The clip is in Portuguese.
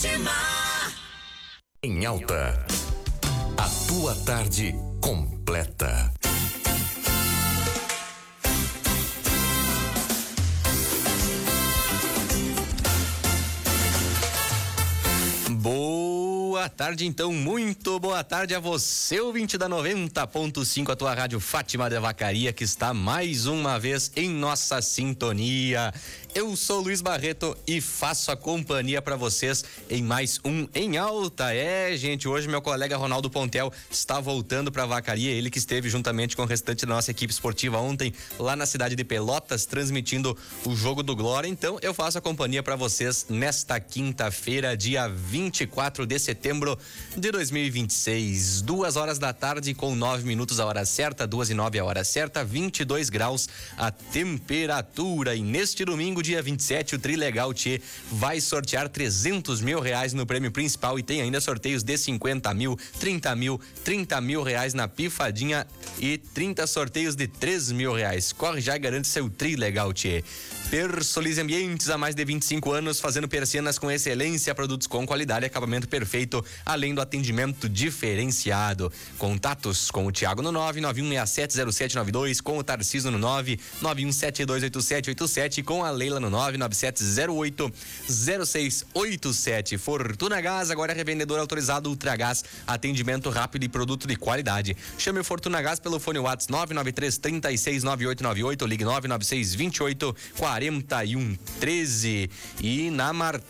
Em alta, a tua tarde completa. Boa tarde, então, muito boa tarde a você, ouvinte da 90.5, a tua rádio Fátima da Vacaria, que está mais uma vez em nossa sintonia. Eu sou Luiz Barreto e faço a companhia para vocês em mais um Em Alta. Gente, hoje meu colega Ronaldo Pontel está voltando para Vacaria, ele que esteve juntamente com o restante da nossa equipe esportiva ontem lá na cidade de Pelotas, transmitindo o jogo do Glória. Então, eu faço a companhia para vocês nesta quinta-feira, dia 24 de setembro de 2026, 2 horas da tarde com 9 minutos a hora certa, 2:09 a hora certa, 22 graus a temperatura. E neste domingo, dia 27, o Trilegal Tchê vai sortear R$300 mil no prêmio principal e tem ainda sorteios de 50 mil, 30 mil, 30 mil reais na pifadinha e 30 sorteios de R$3 mil. Corre já e garante seu Trilegal Tchê. Persolize Ambientes, há mais de 25 anos, fazendo persianas com excelência, produtos com qualidade e acabamento perfeito, além do atendimento diferenciado. Contatos com o Thiago no 991670792, com o Tarcísio no 991728787 e com a Leila no 997080687. Fortuna Gás, agora é revendedor autorizado Ultragás, atendimento rápido e produto de qualidade. Chame o Fortuna Gás pelo fone WhatsApp 993369898, ligue 996284113. E na